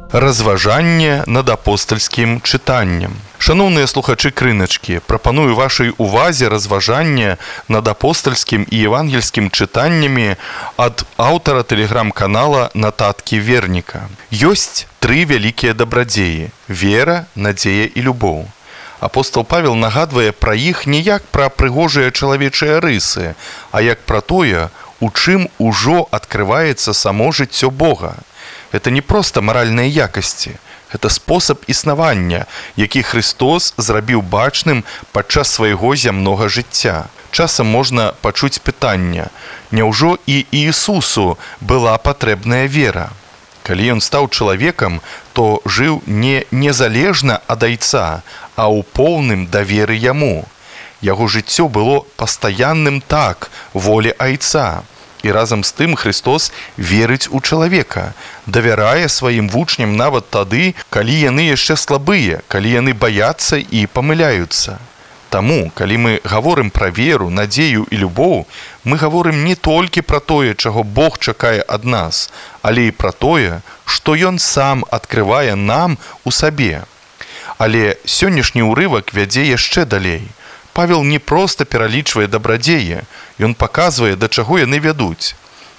Разважанне над апостальскім чытаннем. Шаноўныя слухачы крыначкі, прапаную вашай увазе разважанне над апостальскім і евангельскім чытаннямі ад аўтара тэлеграм-канала Нататкі Верніка. Ёсць тры вялікія дабрадзеі – вера, надзея і любоў. Апостол Павел нагадвае пра іх не як пра прыгожыя чалавечыя рысы, а як пра тое, у чым ужо адкрываецца само жыццё Бога. Это не проста маральныя якасці, гэта спосаб існавання, які Христос зрабіў бачным падчас свайго зямнога жыцця. Часам можна пачуць пытанне: няўжо і Іісусу была патрэбная вера? Калі ён стаў чалавекам, то жыў не незалежна ад Айца, а ў поўным даверы яму. Яго жыццё было пастаянным так волі Айца. І разам з тым Христос верыць у чалавека, давярае сваім вучням нават тады, калі яны яшчэ слабыя, калі яны баяцца і памыляюцца. Таму, калі мы гаворым пра веру, надзею і любоў, мы гаворым не толькі пра тое, чаго Бог чакае ад нас, але і пра тое, што Ён сам адкрывае нам у сабе. Але сённяшні ўрывак вядзе яшчэ далей. Павел не проста пералічвае дабрадзеі, ён паказвае, да чаго яны вядуць.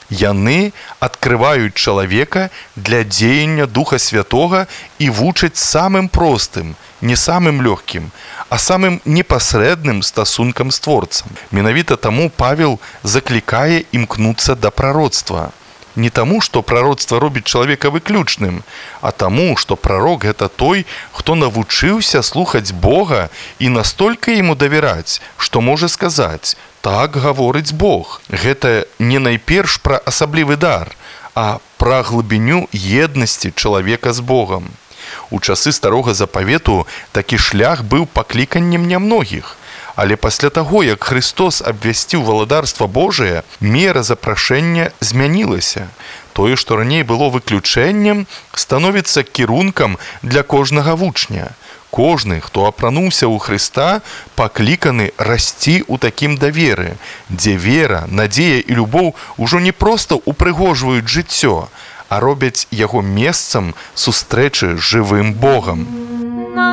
Яны адкрываюць чалавека для дзеяння Духа Святога і вучаць самым простым, не самым лёгкім, а самым непасрэдным стасункам з Творцам. Менавіта таму Павел заклікае імкнуцца да прароцтва. Не таму, што прароцтва робіць чалавека выключным, а таму, што прарок – гэта той, хто навучыўся слухаць Бога і настолькі яму давяраць, што можа сказаць: «Так гаворыць Бог». Гэта не найперш пра асаблівы дар, а пра глыбіню еднасці чалавека з Богам. У часы Старога Запавету такі шлях быў пакліканнем нямногіх. Але пасля таго, як Христос абвясціў валадарства Божае, мера запрашэння змянілася. Тое, што раней было выключэннем, становіцца кірункам для кожнага вучня. Кожны, хто апрануўся ў Хрыста, пакліканы расці ў такім даверы, дзе вера, надзея і любоў ужо не проста упрыгожваюць жыццё, а робяць яго месцам сустрэчы з жывым Богам.